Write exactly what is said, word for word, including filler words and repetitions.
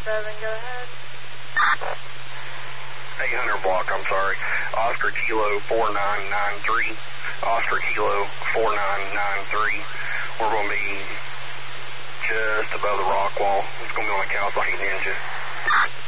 seven, go ahead. eight hundred block, I'm sorry. Oscar Kilo four nine nine three. Oscar Kilo four nine nine three. We're going to be just above the rock wall. It's going to be on a Kawasaki Ninja.